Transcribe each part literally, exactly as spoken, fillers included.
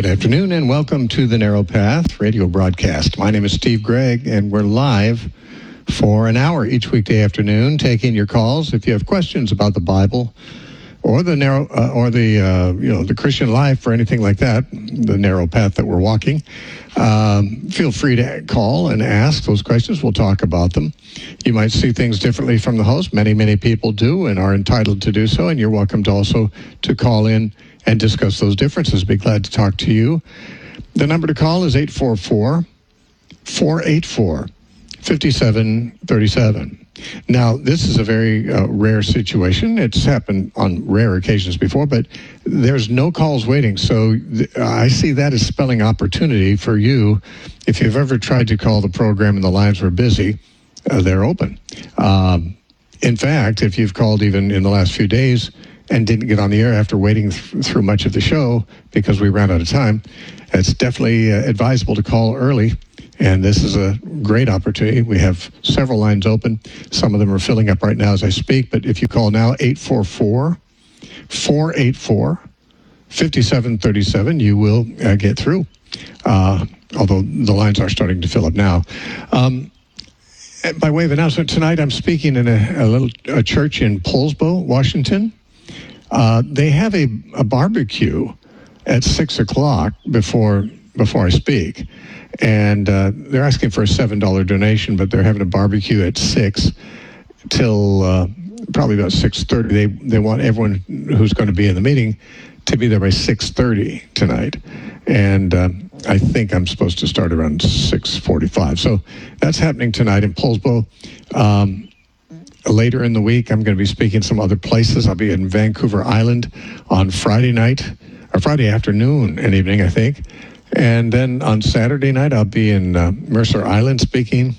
afternoon and welcome to the Narrow Path radio broadcast. My name is Steve Gregg and we're live for an hour each weekday afternoon taking your calls. If you have questions about the Bible or the narrow uh, or the uh, you know the Christian life or anything like that, the narrow path that we're walking, um, feel free to call and ask those questions. We'll talk about them. You might see things differently from the host. Many, many people do and are entitled to do so, and you're welcome to also to call in and discuss those differences. Be glad to talk to you. The number to call is eight four four, four eight four, five seven three seven. Now, this is a very uh, rare situation. It's happened on rare occasions before, but there's no calls waiting. So th- I see that as spelling opportunity for you. If you've ever tried to call the program and the lines were busy, uh, they're open. Um, in fact, if you've called even in the last few days and didn't get on the air after waiting th- through much of the show because we ran out of time, it's definitely uh, advisable to call early. And this is a great opportunity. We have several lines open. Some of them are filling up right now as I speak. But if you call now, eight four four, four eight four, five seven three seven, you will uh, get through. Uh, although the lines are starting to fill up now. Um, by way of announcement, tonight I'm speaking in a, a little a church in Poulsbo, Washington. Uh, they have a, a barbecue at six o'clock before before I speak. And uh, they're asking for a seven dollars donation, but they're having a barbecue at six till uh, probably about six thirty. They they want everyone who's going to be in the meeting to be there by six thirty tonight. And uh, I think I'm supposed to start around six forty-five. So that's happening tonight in Poulsbo. Um, later in the week, I'm going to be speaking some other places. I'll be in Vancouver Island on Friday night, or Friday afternoon and evening, I think. And then on Saturday night, I'll be in uh, Mercer Island speaking.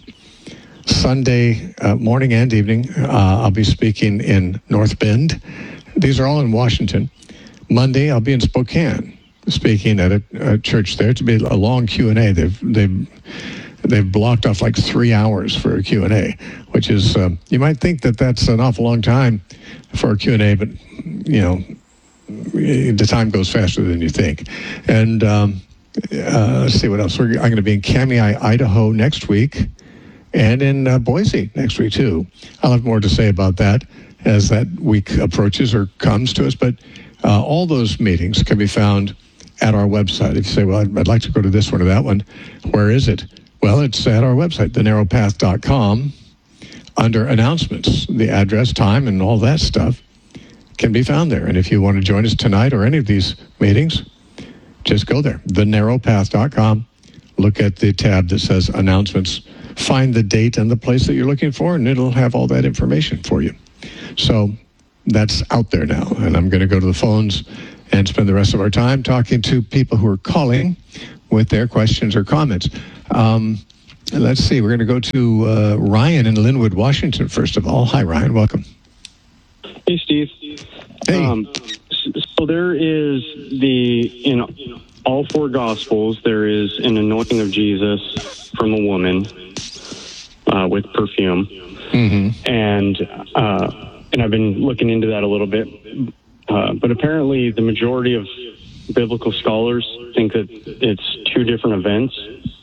Sunday uh, morning and evening, uh, I'll be speaking in North Bend. These are all in Washington. Monday, I'll be in Spokane speaking at a, a church there. It's be a long Q and A. They've they've they've blocked off like three hours for a Q and A, which is uh, you might think that that's an awful long time for a Q and A, but you know the time goes faster than you think. And um, Uh, let's see what else. We're, I'm going to be in Kamei, Idaho next week, and in uh, Boise next week too. I'll have more to say about that as that week approaches or comes to us. But uh, all those meetings can be found at our website. If you say, well, I'd, I'd like to go to this one or that one, where is it? Well, it's at our website, the narrow path dot com, under announcements. The address, time, and all that stuff can be found there. And if you want to join us tonight or any of these meetings, just go there, the narrow path dot com. Look at the tab that says announcements. Find the date and the place that you're looking for, and it'll have all that information for you. So that's out there now. And I'm going to go to the phones and spend the rest of our time talking to people who are calling with their questions or comments. Um, let's see. We're going to go to uh, Ryan in Linwood, Washington, first of all. Hi, Ryan. Welcome. Hey, Steve. Hey. Um, So there is the, in all four Gospels, there is an anointing of Jesus from a woman uh, with perfume. Mm-hmm. And uh, and I've been looking into that a little bit. Uh, but apparently the majority of biblical scholars think that it's two different events.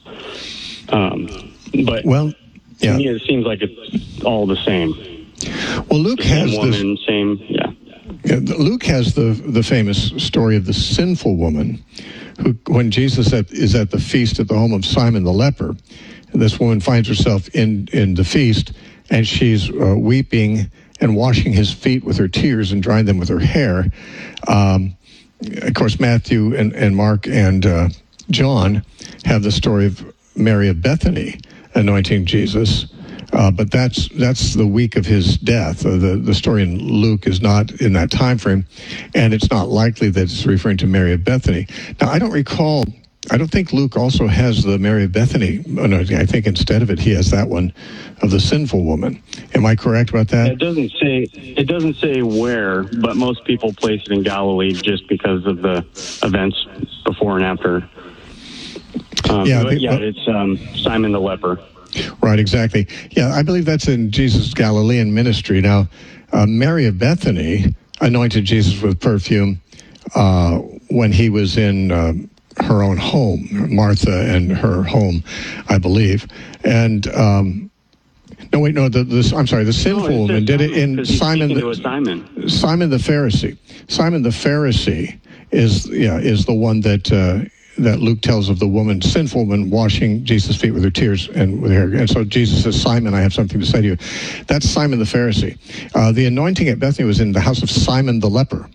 Um, but well, yeah. to me, it seems like it's all the same. Well, Luke the same has woman, this... same, yeah. Yeah, Luke has the the famous story of the sinful woman who, when Jesus at, is at the feast at the home of Simon the leper, this woman finds herself in, in the feast, and she's uh, weeping and washing his feet with her tears and drying them with her hair. Um, of course, Matthew and, and Mark and uh, John have the story of Mary of Bethany anointing Jesus. Uh, but that's that's the week of his death. Uh, the the story in Luke is not in that time frame, and it's not likely that it's referring to Mary of Bethany. Now, I don't recall. I don't think Luke also has the Mary of Bethany. Oh, no, I think instead of it, he has that one of the sinful woman. Am I correct about that? It doesn't say it doesn't say where, but most people place it in Galilee just because of the events before and after. Um, yeah, but they, yeah, well, it's um, Simon the leper. Right, exactly. Yeah, I believe that's in Jesus' Galilean ministry. Now, uh, Mary of Bethany anointed Jesus with perfume uh, when he was in uh, her own home, Martha and her home, I believe. And um, no, wait, no, the, the I'm sorry, the sinful no, woman did it in Simon the Simon. Simon the Pharisee. Simon the Pharisee is yeah is the one that. Uh, that Luke tells of the woman, sinful woman, washing Jesus' feet with her tears and with her hair. And so Jesus says, Simon, I have something to say to you. That's Simon the Pharisee. Uh, the anointing at Bethany was in the house of Simon the leper.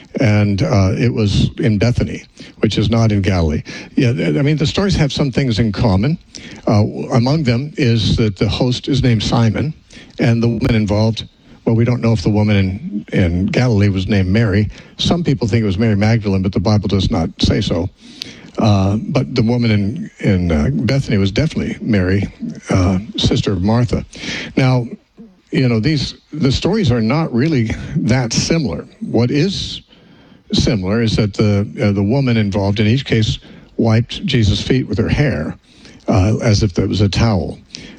And uh, it was in Bethany, which is not in Galilee. Yeah, I mean, the stories have some things in common. Uh, among them is that the host is named Simon, and the woman involved, well, we don't know if the woman in, in Galilee was named Mary. Some people think it was Mary Magdalene, but the Bible does not say so. Uh, but the woman in, in uh, Bethany was definitely Mary, uh, sister of Martha. Now, you know, these the stories are not really that similar. What is similar is that the uh, the woman involved in each case wiped Jesus' feet with her hair, uh, as if that was a towel.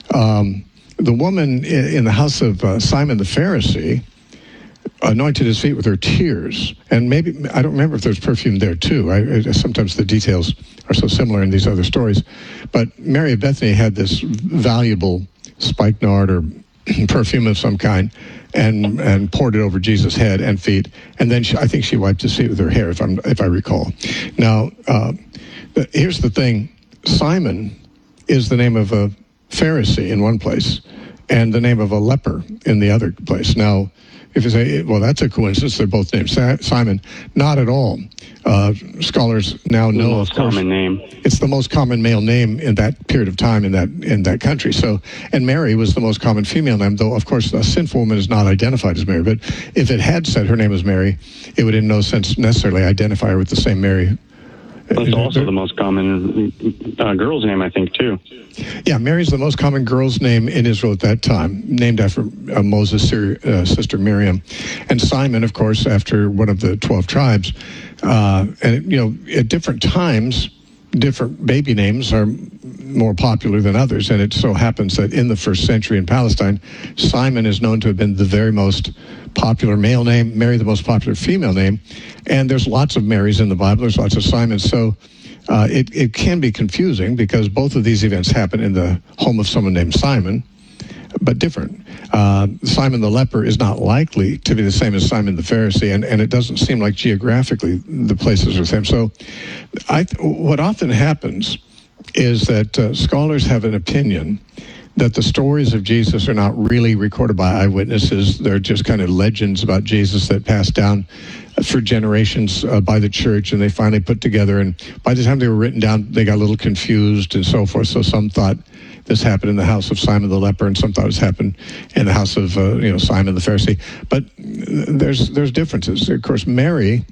Um, the woman in, in the house of uh, Simon the Pharisee anointed his feet with her tears, and maybe I don't remember if there's perfume there too. I, I, sometimes the details are so similar in these other stories, but Mary of Bethany had this valuable spikenard or perfume of some kind, and and poured it over Jesus' head and feet, and then she, I think she wiped his feet with her hair, if I'm if I recall. Now, uh, here's the thing: Simon is the name of a Pharisee in one place, and the name of a leper in the other place. Now, if you say, well, that's a coincidence, they're both named Simon. Not at all. Uh, scholars now know, the most of course, common name. It's the most common male name in that period of time in that in that country. So, and Mary was the most common female name, though, of course, a sinful woman is not identified as Mary. But if it had said her name was Mary, it would in no sense necessarily identify her with the same Mary. That's also the most common uh, girl's name, I think, too. Yeah, Mary's the most common girl's name in Israel at that time, named after uh, Moses' uh, sister Miriam. And Simon, of course, after one of the twelve tribes. Uh, and, you know, at different times, different baby names are more popular than others. And it so happens that in the first century in Palestine, Simon is known to have been the very most popular male name, Mary the most popular female name. And there's lots of Marys in the Bible. There's lots of Simons. So uh, it, it can be confusing because both of these events happen in the home of someone named Simon, but different. Uh, Simon the leper is not likely to be the same as Simon the Pharisee, and, and it doesn't seem like geographically the places are the same. So I, what often happens is that uh, scholars have an opinion that the stories of Jesus are not really recorded by eyewitnesses. They're just kind of legends about Jesus that passed down for generations uh, by the church, and they finally put together. And by the time they were written down, they got a little confused and so forth. So some thought this happened in the house of Simon the leper, and some thought this happened in the house of uh, you know Simon the Pharisee. But there's there's differences. Of course, Mary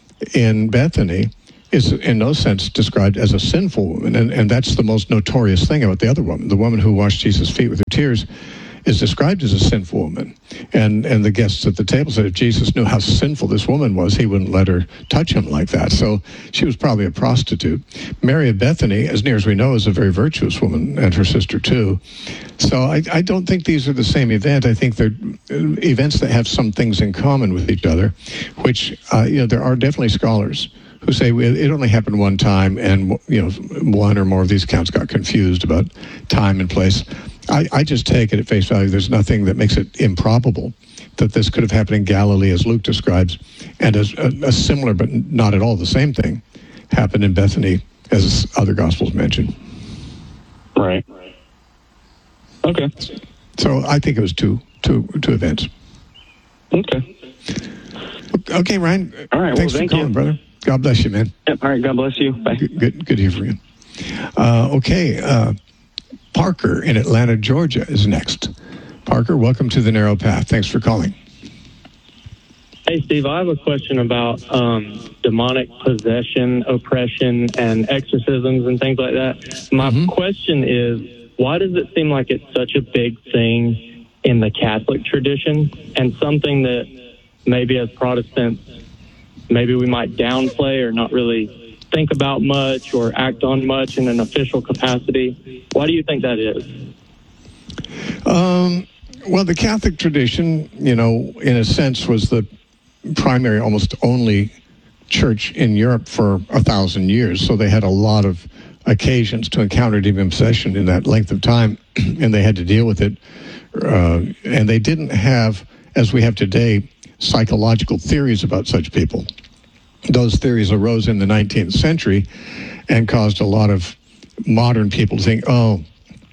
in Bethany is in no sense described as a sinful woman, and, and that's the most notorious thing about the other woman. The woman who washed Jesus' feet with her tears is described as a sinful woman. And and the guests at the table said if Jesus knew how sinful this woman was, he wouldn't let her touch him like that. So she was probably a prostitute. Mary of Bethany, as near as we know, is a very virtuous woman, and her sister too. So I, I don't think these are the same event. I think they're events that have some things in common with each other, which, uh, you know, there are definitely scholars who say it only happened one time, and you know one or more of these accounts got confused about time and place. I, I just take it at face value. There's nothing that makes it improbable that this could have happened in Galilee, as Luke describes, and as a, a similar but not at all the same thing happened in Bethany, as other Gospels mention. Right. Okay. So I think it was two two two events. Okay. Okay, Ryan. All right. Thanks well, thank for calling, you. brother. God bless you, man. Yep. All right. God bless you. Bye. Good, good, good to hear from you. Uh, okay. Uh, Parker in Atlanta, Georgia is next. Parker, welcome to The Narrow Path. Thanks for calling. Hey, Steve, I have a question about um, demonic possession, oppression, and exorcisms and things like that. My mm-hmm. question is, why does it seem like it's such a big thing in the Catholic tradition and something that maybe as Protestants, maybe we might downplay or not really think about much or act on much in an official capacity? Why do you think that is? Um, well, the Catholic tradition, you know, in a sense was the primary, almost only church in Europe for a thousand years, so they had a lot of occasions to encounter demon possession in that length of time, and they had to deal with it. Uh, and they didn't have, as we have today, psychological theories about such people. Those theories arose in the nineteenth century and caused a lot of modern people to think, oh,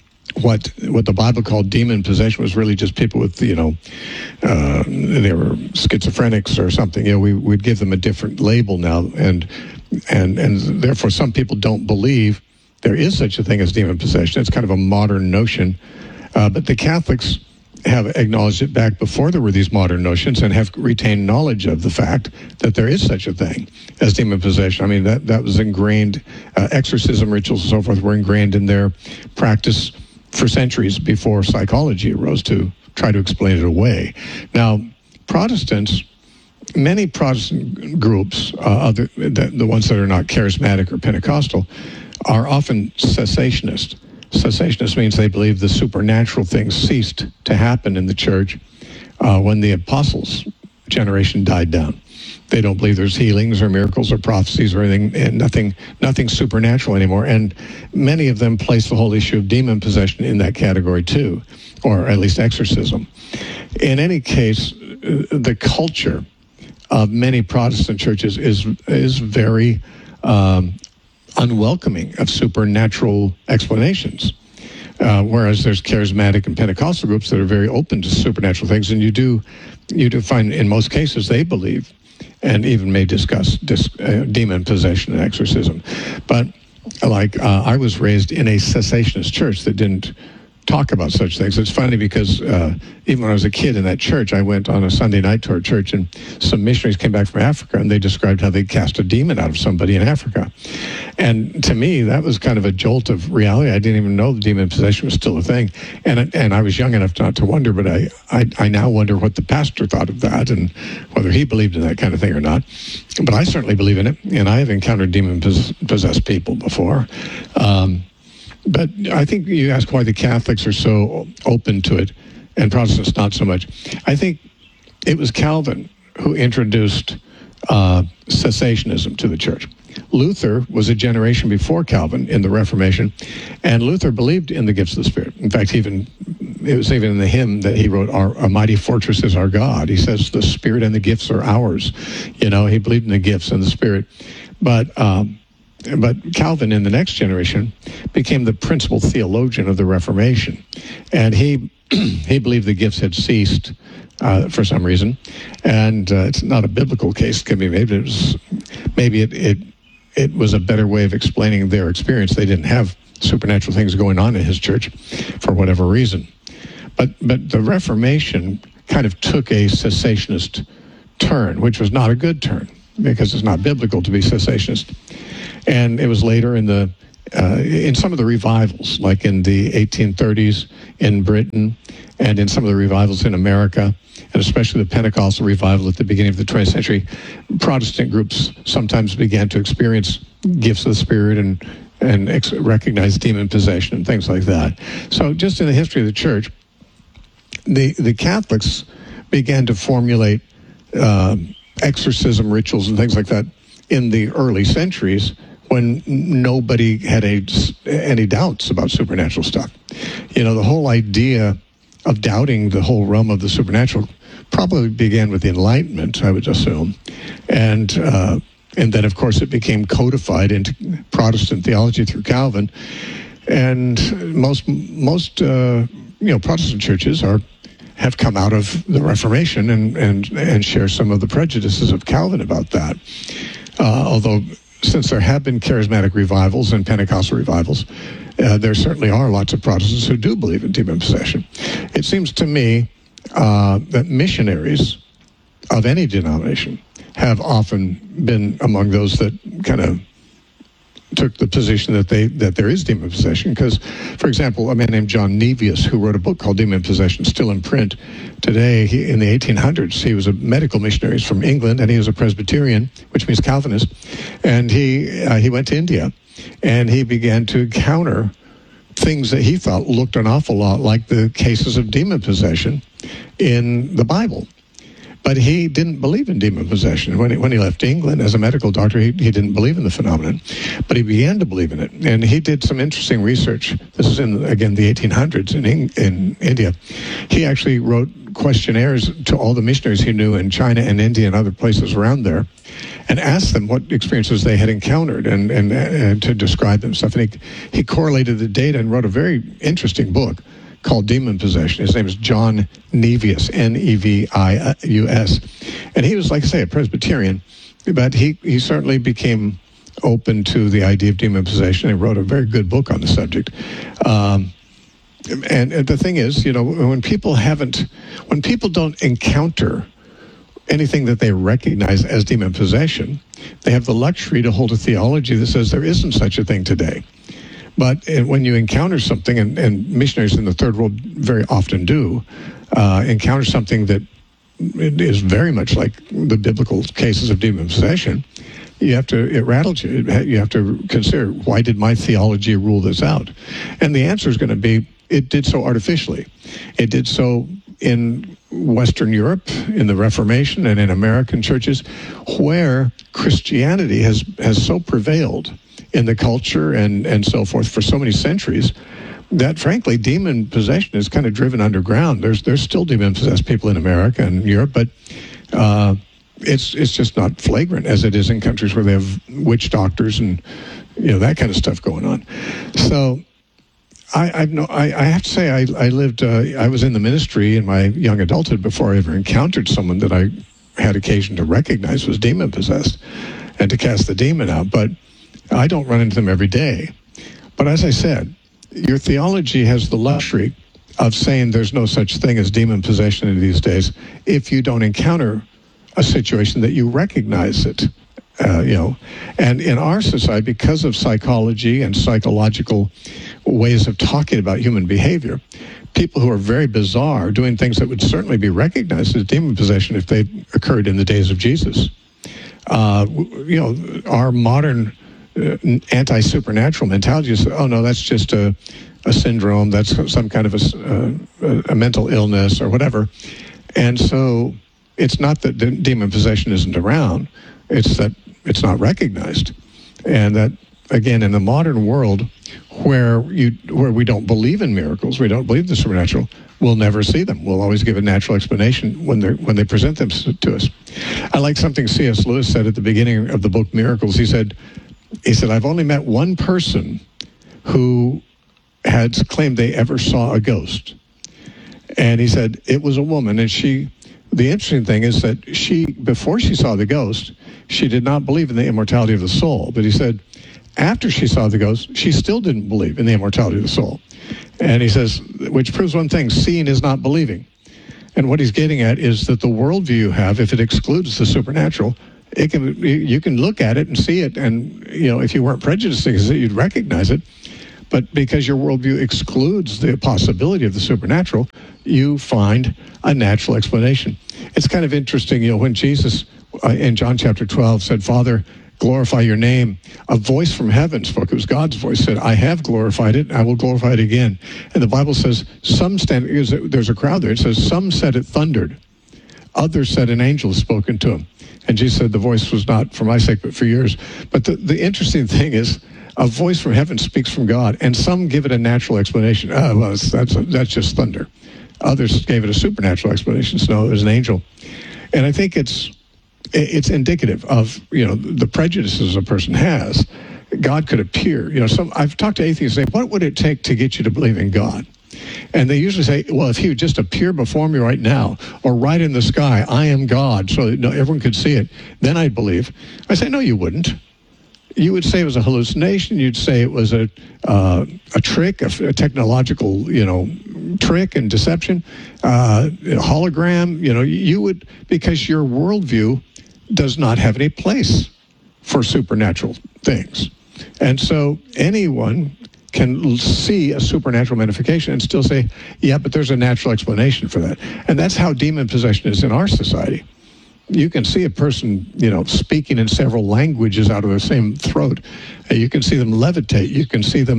what what the Bible called demon possession was really just people with, you know, uh, they were schizophrenics or something. You know, we, we'd give them a different label now, and and and therefore some people don't believe there is such a thing as demon possession. It's kind of a modern notion, uh, but the Catholics have acknowledged it back before there were these modern notions and have retained knowledge of the fact that there is such a thing as demon possession. I mean, that, that was ingrained, uh, exorcism rituals and so forth were ingrained in their practice for centuries before psychology arose to try to explain it away. Now, Protestants, many Protestant groups, uh, other, the, the ones that are not charismatic or Pentecostal, are often cessationist. Cessationist means they believe the supernatural things ceased to happen in the church uh, when the apostles' generation died down. They don't believe there's healings or miracles or prophecies or anything, and nothing, nothing supernatural anymore. And many of them place the whole issue of demon possession in that category too, or at least exorcism. In any case, the culture of many Protestant churches is is very um, unwelcoming of supernatural explanations, uh, whereas there's charismatic and Pentecostal groups that are very open to supernatural things, and you do you do find in most cases they believe and even may discuss dis, uh, demon possession and exorcism. But like uh, I was raised in a cessationist church that didn't talk about such things. It's funny because uh, even when I was a kid in that church, I went on a Sunday night to our church, and some missionaries came back from Africa, and they described how they cast a demon out of somebody in Africa. And to me, that was kind of a jolt of reality. I didn't even know the demon possession was still a thing. And and I was young enough not to wonder, but I, I, I now wonder what the pastor thought of that and whether he believed in that kind of thing or not. But I certainly believe in it, and I have encountered demon-possessed people before. Um, But I think you ask why the Catholics are so open to it and Protestants not so much. I think it was Calvin who introduced uh, cessationism to the church. Luther was a generation before Calvin in the Reformation, and Luther believed in the gifts of the Spirit. In fact, even it was even in the hymn that he wrote, our, "A mighty fortress is our God." He says the Spirit and the gifts are ours. You know, he believed in the gifts and the Spirit. But um, But Calvin, in the next generation, became the principal theologian of the Reformation. And he he believed the gifts had ceased uh, for some reason. And uh, it's not a biblical case that can be made. But it was, maybe it, it, it was a better way of explaining their experience. They didn't have supernatural things going on in his church for whatever reason. But, but the Reformation kind of took a cessationist turn, which was not a good turn, because it's not biblical to be cessationist. And it was later in the uh, in some of the revivals, like in the eighteen thirties in Britain, and in some of the revivals in America, and especially the Pentecostal revival at the beginning of the twentieth century, Protestant groups sometimes began to experience gifts of the Spirit and and ex- recognize demon possession and things like that. So just in the history of the church, the, the Catholics began to formulate uh, exorcism rituals and things like that in the early centuries, when nobody had a, any doubts about supernatural stuff. You know, the whole idea of doubting the whole realm of the supernatural probably began with the Enlightenment, I would assume. And uh, and then, of course, it became codified into Protestant theology through Calvin. And most, most uh, you know, Protestant churches are have come out of the Reformation and, and, and share some of the prejudices of Calvin about that. Uh, although, since there have been charismatic revivals and Pentecostal revivals, uh, there certainly are lots of Protestants who do believe in demon possession. It seems to me uh, that missionaries of any denomination have often been among those that kind of took the position that they that there is demon possession. Because, for example, a man named John Nevius, who wrote a book called Demon Possession, still in print today. He, in the eighteen hundreds, he was a medical missionary. He's from England, and he was a Presbyterian, which means Calvinist. And he uh, he went to India, and he began to encounter things that he thought looked an awful lot like the cases of demon possession in the Bible. But he didn't believe in demon possession. When he, when he left England as a medical doctor, he, he didn't believe in the phenomenon. But he began to believe in it. And he did some interesting research. This is in, again, the eighteen hundreds in, in India. He actually wrote questionnaires to all the missionaries he knew in China and India and other places around there, and asked them what experiences they had encountered and, and, and to describe them stuff. And he, he correlated the data and wrote a very interesting book called Demon Possession. His name is John Nevius, N E V I U S. And he was, like I say, a Presbyterian, but he, he certainly became open to the idea of demon possession. He wrote a very good book on the subject. Um, and, and the thing is, you know, when people haven't, when people don't encounter anything that they recognize as demon possession, they have the luxury to hold a theology that says there isn't such a thing today. But when you encounter something, and, and missionaries in the third world very often do, uh, encounter something that is very much like the biblical cases of demon possession, you have to, it rattles you. You have to consider, why did my theology rule this out? And the answer is going to be, it did so artificially. It did so in Western Europe, in the Reformation, and in American churches, where Christianity has, has so prevailed in the culture and, and so forth for so many centuries that, frankly, demon possession is kind of driven underground. There's there's still demon-possessed people in America and Europe, but uh, it's it's just not flagrant as it is in countries where they have witch doctors and, you know, that kind of stuff going on. So I I've no, I, I have to say I, I lived, uh, I was in the ministry in my young adulthood before I ever encountered someone that I had occasion to recognize was demon-possessed and to cast the demon out. But I don't run into them every day. But as I said, your theology has the luxury of saying there's no such thing as demon possession in these days if you don't encounter a situation that you recognize it. Uh, you know, and in our society, because of psychology and psychological ways of talking about human behavior, people who are very bizarre doing things that would certainly be recognized as demon possession if they occurred in the days of Jesus. Uh, you know, our modern Uh, anti-supernatural mentality is, oh no, that's just a, a syndrome, that's some kind of a, uh, a mental illness or whatever. And so it's not that de- demon possession isn't around, it's that it's not recognized. And that, again, in the modern world where you where we don't believe in miracles, we don't believe the supernatural, we'll never see them. We'll always give a natural explanation when they when they present them to us. I like something C S Lewis said at the beginning of the book Miracles. He said, He said, I've only met one person who had claimed they ever saw a ghost. And he said, it was a woman. And she, the interesting thing is that she, before she saw the ghost, she did not believe in the immortality of the soul. But he said, after she saw the ghost, she still didn't believe in the immortality of the soul. And he says, which proves one thing, seeing is not believing. And what he's getting at is that the worldview you have, if it excludes the supernatural, It can you can look at it and see it, and you know if you weren't prejudiced against it, you'd recognize it. But because your worldview excludes the possibility of the supernatural, you find a natural explanation. It's kind of interesting, you know, when Jesus uh, in John chapter twelve said, "Father, glorify your name," a voice from heaven spoke. It was God's voice, said, "I have glorified it, I will glorify it again." And the Bible says, "Some stand." There's a crowd there. It says, "Some said it thundered, others said an angel has spoken to him." And Jesus said, the voice was not for my sake, but for yours. But the, the interesting thing is, a voice from heaven speaks from God, and some give it a natural explanation. Oh, well, that's, that's, a, that's just thunder. Others gave it a supernatural explanation. So, no, it was an angel. And I think it's it's indicative of, you know, the prejudices a person has. God could appear. You know, some I've talked to atheists saying, what would it take to get you to believe in God? And they usually say, well, if he would just appear before me right now, or right in the sky, I am God, so that everyone could see it, then I'd believe. I say, no, you wouldn't. You would say it was a hallucination. You'd say it was a uh, a trick, a, a technological, you know, trick and deception, uh, a hologram. You know, you would, because your worldview does not have any place for supernatural things. And so anyone can see a supernatural manifestation and still say, yeah, but there's a natural explanation for that. And that's how demon possession is in our society. You can see a person, you know, speaking in several languages out of the same throat. You can see them levitate. You can see them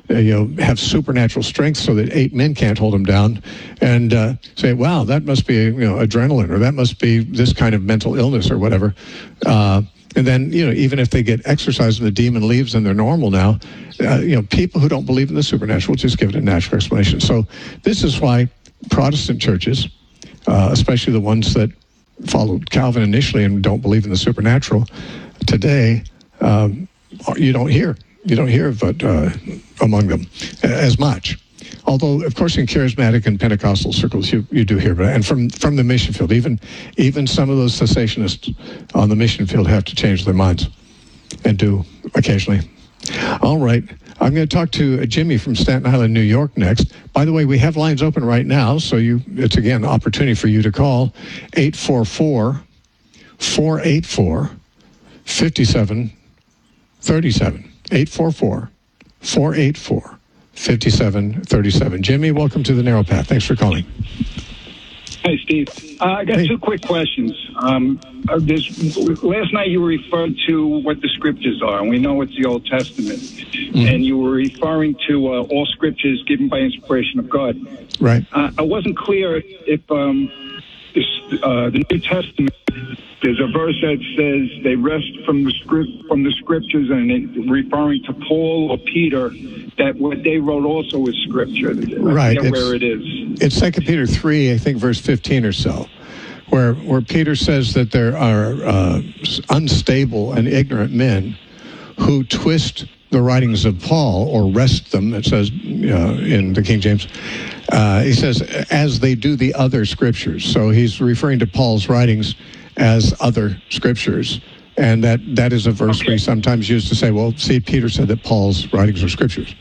uh, you know, have supernatural strength so that eight men can't hold them down, and uh, say, wow, that must be, you know, adrenaline, or that must be this kind of mental illness or whatever. Uh, and then, you know, even if they get exorcised and the demon leaves and they're normal now, uh, you know, people who don't believe in the supernatural just give it a natural explanation. So this is why Protestant churches, uh, especially the ones that followed Calvin initially and don't believe in the supernatural, today um, you don't hear. You don't hear of it uh, among them as much. Although, of course, in charismatic and Pentecostal circles, you, you do hear about it. And from, from the mission field, even even some of those cessationists on the mission field have to change their minds, and do occasionally. All right. I'm going to talk to Jimmy from Staten Island, New York next. By the way, we have lines open right now, so you it's, again, an opportunity for you to call eight four four, four eight four, five seven three seven. eight four four, four eight four, five seven three seven. Jimmy, welcome to the Narrow Path. Thanks for calling. Hey, Steve. Uh, I got Hey. two quick questions. Um, uh, this, last night you referred to what the scriptures are, and we know it's the Old Testament. Mm-hmm. And you were referring to uh, all scriptures given by inspiration of God. Right. Uh, I wasn't clear if, if um, this, uh, the New Testament, there's a verse that says they rest from the script from the scriptures, and it, referring to Paul or Peter, that what they wrote also is scripture. Right. I forget where it is. It's Second Peter three, I think, verse fifteen or so, where where Peter says that there are uh, unstable and ignorant men who twist the writings of Paul, or wrest them, it says uh, in the King James. Uh, he says, as they do the other scriptures. So he's referring to Paul's writings as other scriptures. And that, that is a verse okay. we sometimes use to say, well, see, Peter said that Paul's writings are scriptures.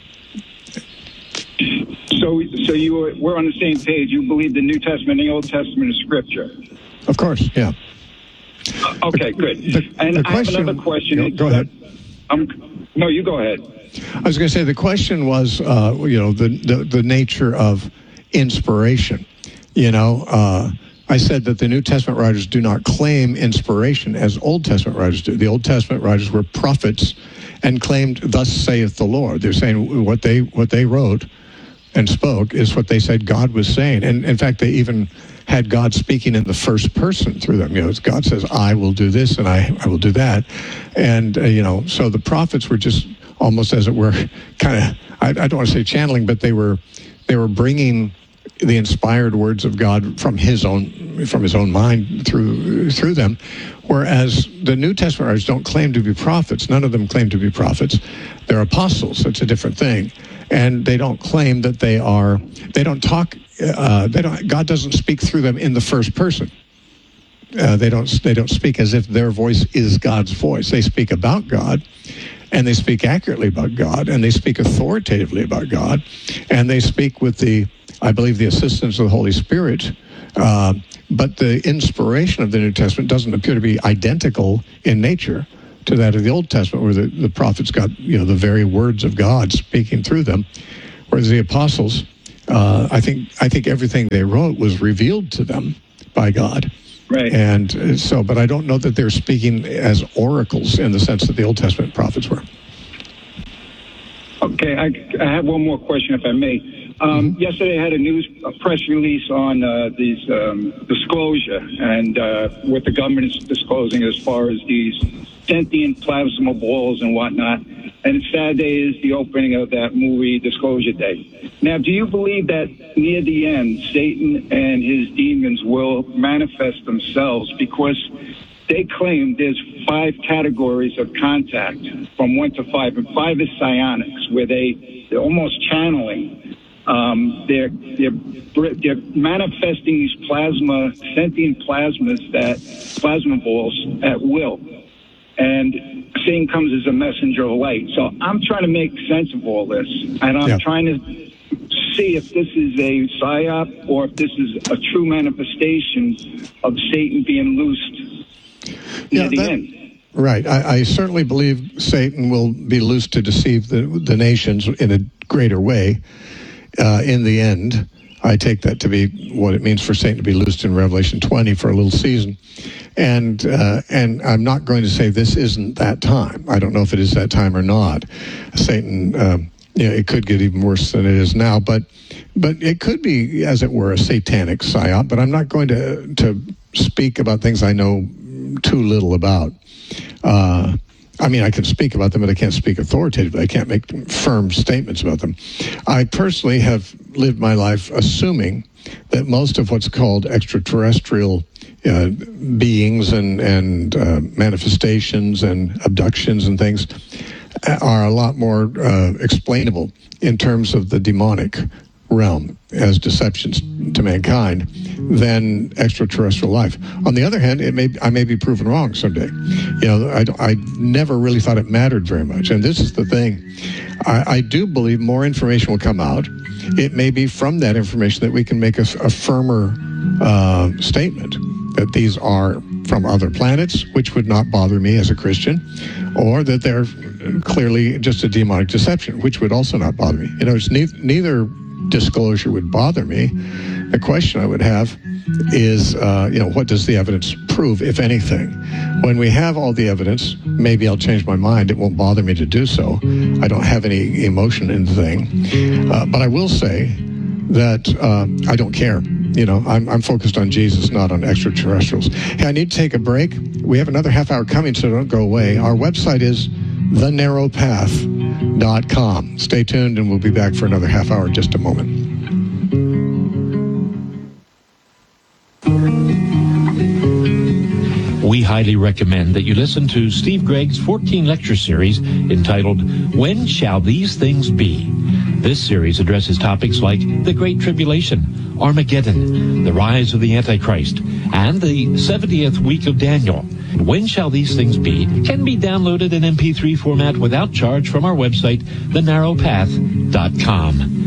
So, so you were, we're on the same page. You believe the New Testament and the Old Testament is scripture. Of course, yeah. Uh, okay, the, good. The, and the I question, have another question. You know, go ahead. Um, no, you go ahead. I was going to say the question was, uh, you know, the, the the nature of inspiration. You know, uh, I said that the New Testament writers do not claim inspiration as Old Testament writers do. The Old Testament writers were prophets and claimed, "Thus saith the Lord." They're saying what they what they wrote and spoke is what they said God was saying. And in fact, they even had God speaking in the first person through them. You know, God says, "I will do this and I, I will do that," and uh, you know, so the prophets were just almost, as it were, kind of, I, I don't want to say channeling, but they were they were bringing the inspired words of God from his own from his own mind through through them, whereas the New Testament writers don't claim to be prophets. None of them claim to be prophets. They're apostles. It's a different thing, and they don't claim that they are. They don't talk. Uh, they don't. God doesn't speak through them in the first person. Uh, they don't. They don't speak as if their voice is God's voice. They speak about God, and they speak accurately about God, and they speak authoritatively about God, and they speak with the, I believe, the assistance of the Holy Spirit. Uh, but the inspiration of the New Testament doesn't appear to be identical in nature to that of the Old Testament, where the, the prophets got, you know, the very words of God speaking through them, whereas the apostles, uh, I think, I think everything they wrote was revealed to them by God. Right. And so, but I don't know that they're speaking as oracles in the sense that the Old Testament prophets were. Okay, I, I have one more question, if I may. Um, mm-hmm. Yesterday, I had a news a press release on uh, these um, disclosure and uh, what the government is disclosing as far as these sentient plasma balls and whatnot. And Saturday is the opening of that movie, Disclosure Day. Now, do you believe that near the end, Satan and his demons will manifest themselves? Because they claim there's five categories of contact, from one to five, and five is psionics, where they, they're almost channeling. Um, they're, they're, they're manifesting these plasma, sentient plasmas, that plasma balls at will. And Satan comes as a messenger of light. So I'm trying to make sense of all this, and I'm yeah. trying to see if this is a psyop or if this is a true manifestation of Satan being loosed near yeah, the that, end. Right. I, I certainly believe Satan will be loosed to deceive the, the nations in a greater way uh, in the end. I take that to be what it means for Satan to be loosed in Revelation twenty for a little season. And uh, and I'm not going to say this isn't that time. I don't know if it is that time or not. Satan, uh, you know, it could get even worse than it is now. But but it could be, as it were, a satanic psyop. But I'm not going to to speak about things I know too little about. Uh, I mean, I can speak about them, but I can't speak authoritatively. I can't make firm statements about them. I personally have lived my life assuming that most of what's called extraterrestrial uh, beings and, and uh, manifestations and abductions and things are a lot more uh, explainable in terms of the demonic realm as deceptions to mankind than extraterrestrial life. On the other hand, it may I may be proven wrong someday. You know, I, I never really thought it mattered very much. And this is the thing. I, I do believe more information will come out. It may be from that information that we can make a, a firmer uh, statement that these are from other planets, which would not bother me as a Christian, or that they're clearly just a demonic deception, which would also not bother me. You know, it's neither, neither disclosure would bother me. The question I would have is, uh, you know, what does the evidence prove, if anything? When we have all the evidence, maybe I'll change my mind. It won't bother me to do so. I don't have any emotion in the thing. Uh, but I will say that uh, I don't care. You know, I'm, I'm focused on Jesus, not on extraterrestrials. Hey, I need to take a break. We have another half hour coming, so don't go away. Our website is the narrow path dot com. Stay tuned, and we'll be back for another half hour in just a moment. We highly recommend that you listen to Steve Gregg's fourteen lecture series entitled, When Shall These Things Be? This series addresses topics like the Great Tribulation, Armageddon, the rise of the Antichrist, and the seventieth week of Daniel. When Shall These Things Be? Can be downloaded in M P three format without charge from our website, the narrow path dot com.